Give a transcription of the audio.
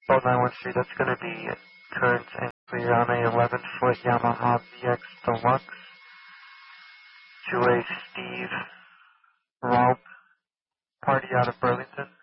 Oh, 913, that's going to be current and clear on a 11-foot Yamaha VX Deluxe. 2A Steve Rob, party out of Burlington.